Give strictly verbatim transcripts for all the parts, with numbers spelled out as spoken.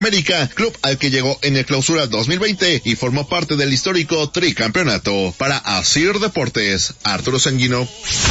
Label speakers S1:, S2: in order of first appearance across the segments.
S1: América, club al que llegó en el Clausura dos mil veinte y formó parte del histórico tricampeonato. Para Asir Deportes, Arturo Sanguino.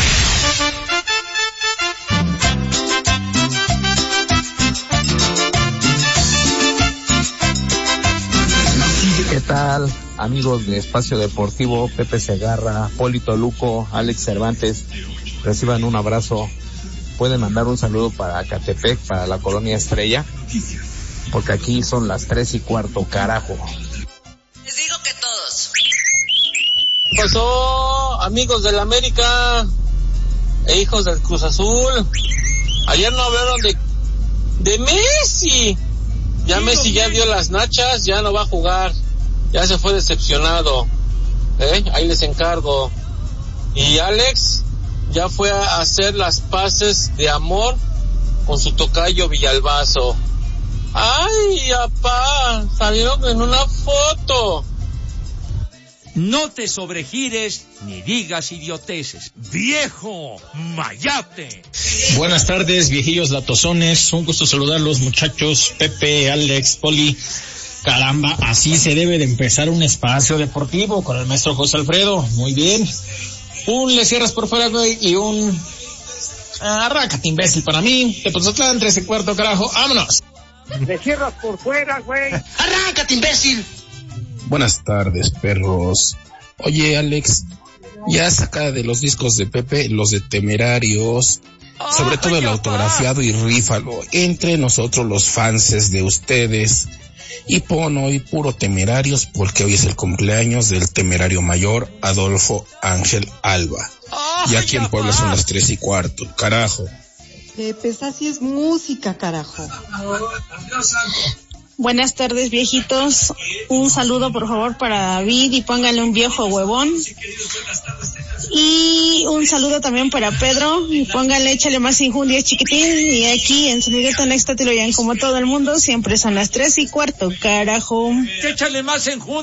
S2: ¿Qué tal, amigos de Espacio Deportivo? Pepe Segarra, Polito Luco, Alex Cervantes, reciban un abrazo. Pueden mandar un saludo para Catepec, para la Colonia Estrella, porque aquí son las tres y cuarto, carajo.
S3: Les digo que todos.
S4: ¿Qué pasó, amigos del América e hijos del Cruz Azul? Ayer no hablaron de, de Messi. Ya Messi ya dio las nachas, ya no va a jugar. Ya se fue decepcionado. ¿Eh? Ahí les encargo. Y Alex ya fue a hacer las paces de amor con su tocayo Villalbazo. ¡Ay, apá! Salieron en una foto.
S5: No te sobregires ni digas idioteces. ¡Viejo mayate!
S6: Buenas tardes, viejillos latosones. Un gusto saludarlos, muchachos. Pepe, Alex, Poli. Caramba, así se debe de empezar un espacio deportivo con el maestro José Alfredo. Muy bien. Un le cierras por fuera, güey, y un arráncate, imbécil, para mí. De Pozotlán, tres y cuarto, carajo. ¡Vámonos!
S7: Le cierras por fuera, güey.
S3: ¡Arráncate, imbécil!
S8: Buenas tardes, perros. Oye, Alex, ya saca de los discos de Pepe los de Temerarios, oh, sobre todo el autografiado, y rífalo entre nosotros los fanses de ustedes. Y pon hoy puro Temerarios, porque hoy es el cumpleaños del temerario mayor Adolfo Ángel Alba. Oh, y aquí en Puebla son las tres y cuarto, carajo.
S9: Pepe, así es música, carajo.
S10: Buenas tardes, viejitos. Un saludo, por favor, para David y póngale un viejo huevón. Y un saludo también para Pedro y póngale, échale más injundia, chiquitín. Y aquí en San Miguel Tonexta, como todo el mundo, siempre son las tres y cuarto, carajo.
S5: Échale más enjundia.